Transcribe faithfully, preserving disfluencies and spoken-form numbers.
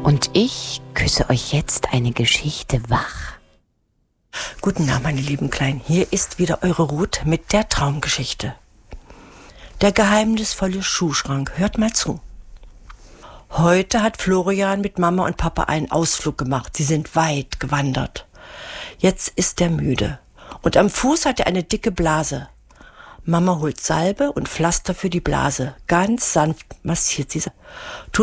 Und ich küsse euch jetzt eine Geschichte wach. Guten Abend, meine lieben Kleinen. Hier ist wieder eure Ruth mit der Traumgeschichte. Der geheimnisvolle Schuhschrank. Hört mal zu. Heute hat Florian mit Mama und Papa einen Ausflug gemacht. Sie sind weit gewandert. Jetzt ist er müde. Und am Fuß hat er eine dicke Blase. Mama holt Salbe und Pflaster für die Blase. Ganz sanft massiert sie.